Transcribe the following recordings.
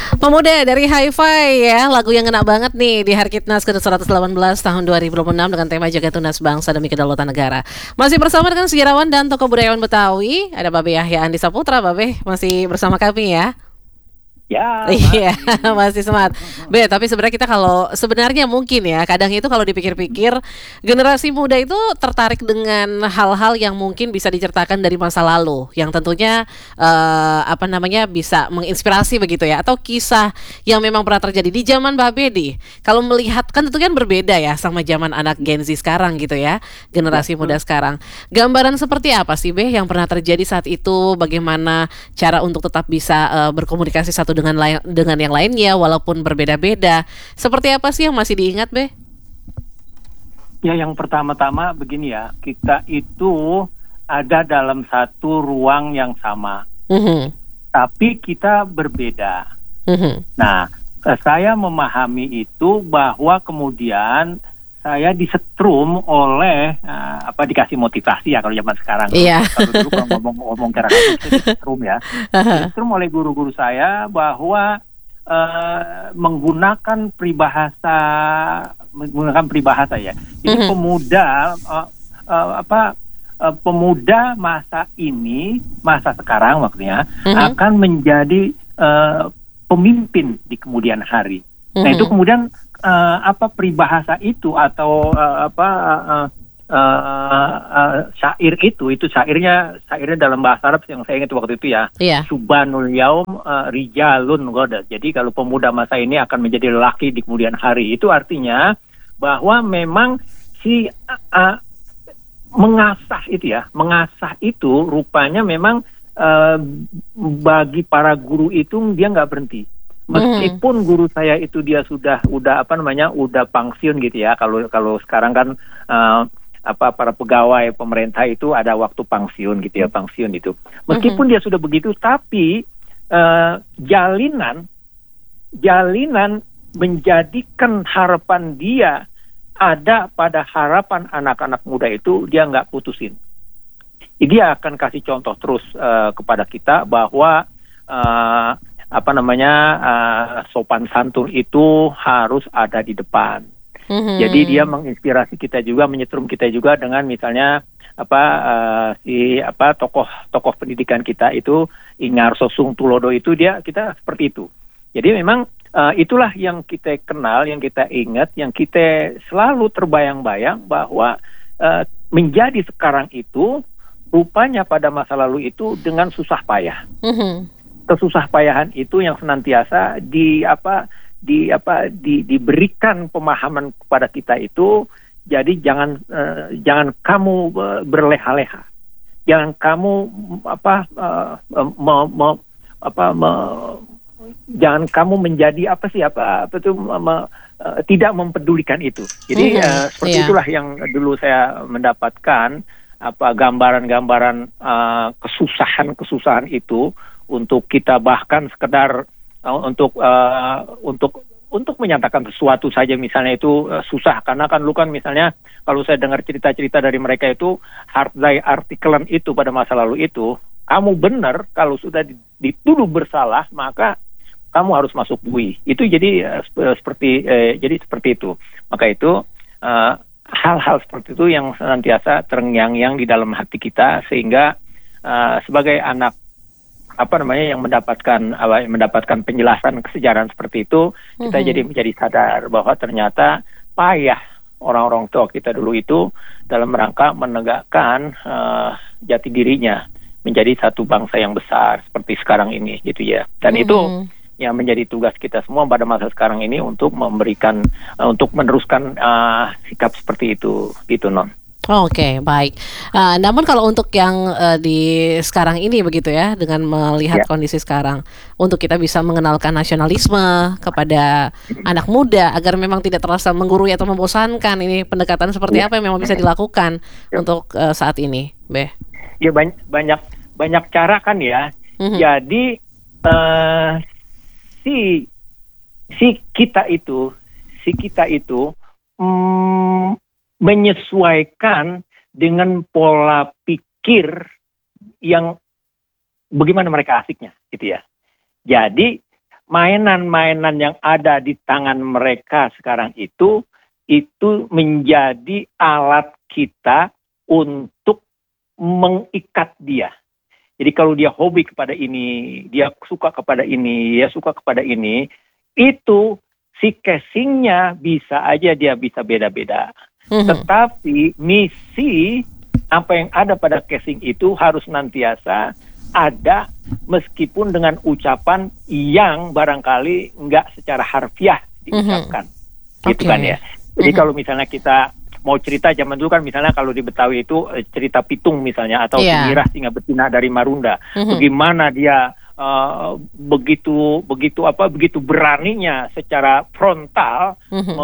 Pemuda dari Hi-Fi ya, lagu yang ngena banget nih di Harkitnas ke-118 tahun 2026 dengan tema Jaga Tunas Bangsa Demi Kedaulatan Negara. Masih bersama dengan sejarawan dan tokoh budayawan Betawi, ada Babe Yahya Andi Saputra. Babe masih bersama kami ya. Ya, Iya, masih. masih semangat. Tapi sebenarnya kita kalau sebenarnya mungkin ya, kadang itu kalau dipikir-pikir, generasi muda itu tertarik dengan hal-hal yang mungkin bisa diceritakan dari masa lalu, yang tentunya bisa menginspirasi begitu ya, atau kisah yang memang pernah terjadi di zaman Mbak Bedi. Kalau melihat kan tentu kan berbeda ya sama zaman anak Gen Z sekarang gitu ya, Ya, generasi muda sekarang. Gambaran seperti apa sih Be yang pernah terjadi saat itu? Bagaimana cara untuk tetap bisa berkomunikasi satu dengan yang lainnya walaupun berbeda-beda. Seperti apa sih yang masih diingat, Be? ya, yang pertama-tama begini ya, kita itu ada dalam satu ruang yang sama, tapi kita berbeda. Nah, saya memahami itu bahwa kemudian saya disetrum oleh dikasih motivasi ya kalau zaman sekarang. Iya. Kalau dulu kalau ngomong cara kasih disetrum ya. Disetrum oleh guru-guru saya bahwa menggunakan peribahasa ya. Jadi pemuda masa ini, masa sekarang maksudnya akan menjadi pemimpin di kemudian hari. Nah itu kemudian peribahasa itu atau syair itu syairnya dalam bahasa Arab yang saya ingat waktu itu ya. Subanul yaum rijalun goda. Jadi kalau pemuda masa ini akan menjadi lelaki di kemudian hari, itu artinya bahwa memang si mengasah itu rupanya memang bagi para guru itu dia nggak berhenti. Meskipun guru saya itu dia udah pensiun gitu ya. Kalau sekarang kan para pegawai pemerintah itu ada waktu pensiun gitu ya, pensiun itu. Meskipun dia sudah begitu, tapi jalinan menjadikan harapan dia ada pada harapan anak-anak muda itu dia nggak putusin. Dia akan kasih contoh terus kepada kita bahwa sopan santun itu harus ada di depan. Jadi dia menginspirasi kita juga, menyetrum kita juga dengan misalnya tokoh pendidikan kita itu Ingarso Sung Tulodo itu kita seperti itu. Jadi memang itulah yang kita kenal, yang kita ingat, yang kita selalu terbayang-bayang bahwa menjadi sekarang itu rupanya pada masa lalu itu dengan susah payah. Kesusah payahan itu yang senantiasa diberikan pemahaman kepada kita itu. Jadi jangan kamu berleha-leha, jangan kamu jangan kamu menjadi tidak mempedulikan itu. Jadi seperti itulah yang dulu saya mendapatkan gambaran-gambaran kesusahan itu. Untuk kita bahkan sekedar untuk menyatakan sesuatu saja misalnya itu susah, karena kan lu kan misalnya kalau saya dengar cerita-cerita dari mereka itu hardai artikelan itu pada masa lalu itu, kamu benar kalau sudah dituduh bersalah maka kamu harus masuk UI. Itu jadi seperti itu. Maka itu hal-hal seperti itu yang senantiasa terngiang-ngiang di dalam hati kita, sehingga sebagai anak yang mendapatkan penjelasan kesejarahan seperti itu, kita jadi menjadi sadar bahwa ternyata payah orang-orang tua kita dulu itu dalam rangka menegakkan jati dirinya menjadi satu bangsa yang besar seperti sekarang ini gitu ya. Dan itu yang menjadi tugas kita semua pada masa sekarang ini untuk meneruskan sikap seperti itu gitu, Non. Oke, baik. Namun kalau untuk yang di sekarang ini begitu ya, dengan melihat kondisi sekarang, untuk kita bisa mengenalkan nasionalisme kepada anak muda agar memang tidak terasa menggurui atau membosankan, ini pendekatan seperti apa yang memang bisa dilakukan untuk saat ini, Be? Ya banyak cara kan ya. Jadi si kita itu menyesuaikan dengan pola pikir yang bagaimana mereka asiknya gitu ya. Jadi mainan-mainan yang ada di tangan mereka sekarang itu menjadi alat kita untuk mengikat dia. Jadi kalau dia hobi kepada ini, dia suka kepada ini, dia suka kepada ini, itu si casingnya bisa aja dia bisa beda-beda. Tetapi misi apa yang ada pada casing itu harus nantiasa ada, meskipun dengan ucapan yang barangkali nggak secara harfiah diucapkan. Gitu kan ya. Jadi kalau misalnya kita mau cerita zaman dulu kan, misalnya kalau di Betawi itu cerita pitung misalnya, atau Sinirah Singa Betina dari Marunda. Bagaimana dia begitu beraninya secara frontal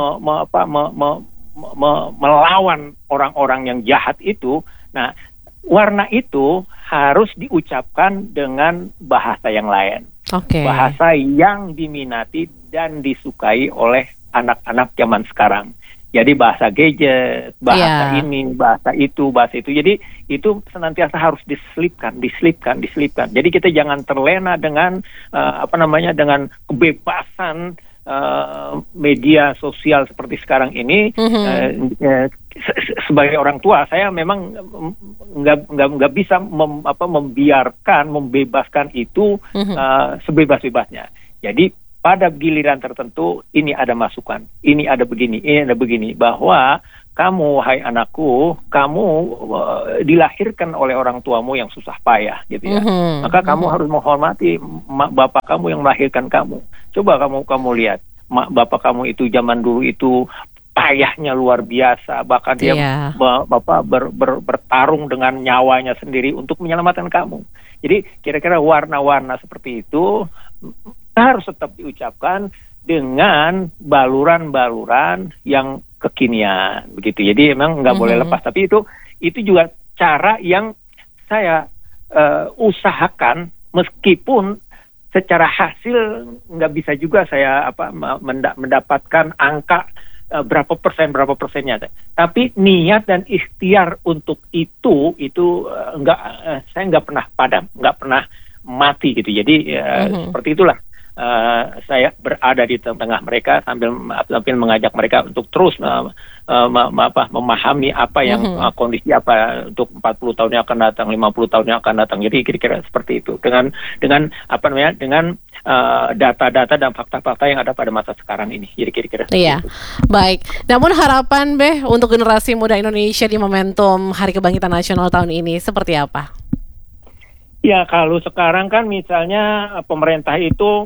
melawan orang-orang yang jahat itu. Nah, warna itu harus diucapkan dengan bahasa yang lain. Bahasa yang diminati dan disukai oleh anak-anak zaman sekarang. Jadi bahasa gadget, bahasa ini, bahasa itu. Jadi itu senantiasa harus diselipkan. Jadi kita jangan terlena dengan dengan kebebasan media sosial seperti sekarang ini. Sebagai orang tua, saya memang nggak bisa membebaskan itu sebebas-bebasnya. Jadi pada giliran tertentu ini ada masukan, ini ada begini, bahwa kamu, hai anakku, kamu dilahirkan oleh orang tuamu yang susah payah, gitu ya. Maka kamu harus menghormati bapak kamu yang melahirkan kamu. Coba kamu lihat, bapak kamu itu zaman dulu itu payahnya luar biasa, bahkan dia bertarung dengan nyawanya sendiri untuk menyelamatkan kamu. Jadi kira-kira warna-warna seperti itu harus tetap diucapkan dengan baluran-baluran yang kekinian, begitu. Jadi emang nggak boleh lepas. Tapi itu juga cara yang saya usahakan, meskipun secara hasil nggak bisa juga saya mendapatkan angka berapa persennya. Tapi niat dan ikhtiar untuk itu saya nggak pernah padam, nggak pernah mati, gitu. Jadi seperti itulah. Saya berada di tengah mereka sambil mengajak mereka untuk terus memahami apa yang kondisi apa untuk 40 tahun yang akan datang, 50 tahun yang akan datang. Jadi kira-kira seperti itu dengan data-data dan fakta-fakta yang ada pada masa sekarang ini. Jadi kira-kira itu. Baik. Namun harapan untuk generasi muda Indonesia di momentum Hari Kebangkitan Nasional tahun ini seperti apa? Ya, kalau sekarang kan misalnya pemerintah itu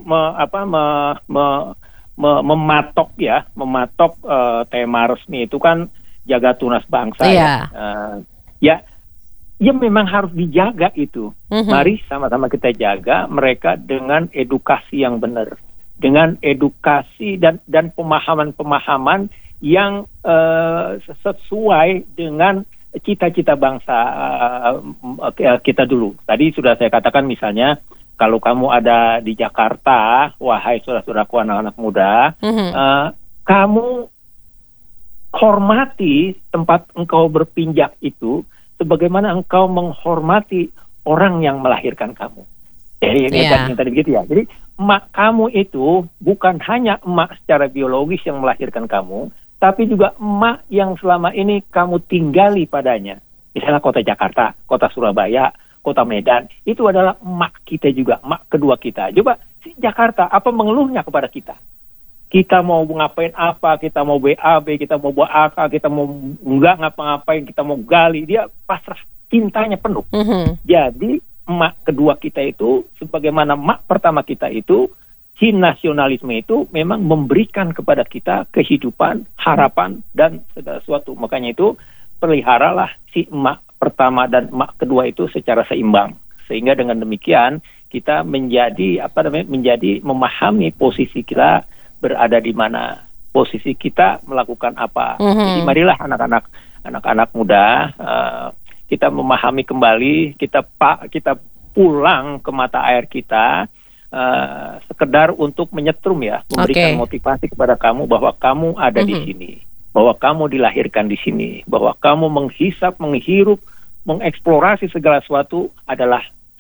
mematok tema resmi itu kan jaga tunas bangsa. Ya memang harus dijaga itu. Mari sama-sama kita jaga mereka dengan edukasi yang benar, dengan edukasi dan pemahaman yang sesuai dengan cita-cita bangsa kita dulu. Tadi sudah saya katakan, misalnya kalau kamu ada di Jakarta, wahai saudara-saudaraku anak-anak muda, kamu hormati tempat engkau berpinjak itu sebagaimana engkau menghormati orang yang melahirkan kamu. Jadi yang tadi begitu ya. Jadi emak kamu itu bukan hanya emak secara biologis yang melahirkan kamu, tapi juga emak yang selama ini kamu tinggali padanya. Misalnya kota Jakarta, kota Surabaya, kota Medan, itu adalah emak kita juga, emak kedua kita. Coba si Jakarta, apa mengeluhnya kepada kita? Kita mau ngapain apa, kita mau BAB, kita mau buat AK, kita mau nggak ngapa-ngapain, kita mau gali, dia pasrah, cintanya penuh. Jadi emak kedua kita itu, sebagaimana emak pertama kita itu, si nasionalisme itu memang memberikan kepada kita kehidupan, harapan, dan segala sesuatu. Makanya itu peliharalah si emak pertama dan emak kedua itu secara seimbang. Sehingga dengan demikian kita menjadi memahami posisi kita berada di mana, posisi kita melakukan apa. Jadi marilah anak-anak muda, kita memahami kembali, kita pulang ke mata air kita. Sekedar untuk menyetrum ya, memberikan motivasi kepada kamu bahwa kamu ada di sini, bahwa kamu dilahirkan di sini, bahwa kamu menghisap, menghirup, mengeksplorasi segala sesuatu adalah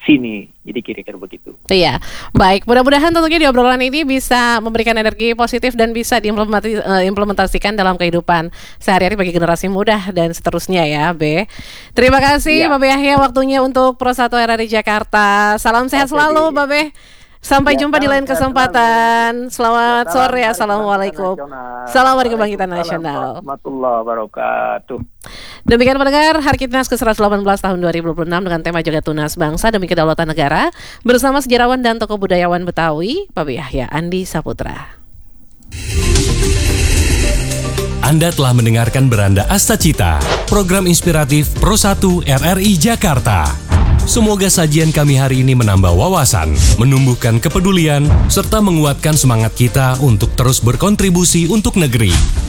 sini. Jadi kira-kira begitu. Iya, baik. Mudah-mudahan tentunya di obrolan ini bisa memberikan energi positif dan bisa diimplementasikan dalam kehidupan sehari-hari bagi generasi muda dan seterusnya ya, B. Terima kasih, Babe Yahya, waktunya untuk Pro 1 RRI Jakarta. Salam sehat selalu, Babe. Sampai jumpa di lain kesempatan. Selamat sore. Assalamualaikum. Salam Hari Kebangkitan Nasional. Warahmatullahi wabarakatuh. Demikian pendengar Harkitnas ke-118 tahun 2026 dengan tema Jaga Tunas Bangsa Demi Kedaulatan Negara bersama sejarawan dan tokoh budayawan Betawi, Babe Yahya Andi Saputra. Anda telah mendengarkan Beranda Asta Cita, program inspiratif Pro 1 RRI Jakarta. Semoga sajian kami hari ini menambah wawasan, menumbuhkan kepedulian, serta menguatkan semangat kita untuk terus berkontribusi untuk negeri.